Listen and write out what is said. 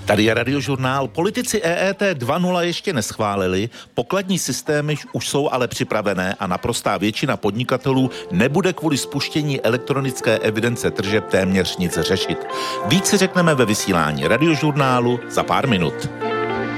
Tady je Radiožurnál. Politici EET 2.0 ještě neschválili, pokladní systémy už jsou ale připravené a naprostá většina podnikatelů nebude kvůli spuštění elektronické evidence tržeb téměř nic řešit. Více řekneme ve vysílání Radiožurnálu za pár minut.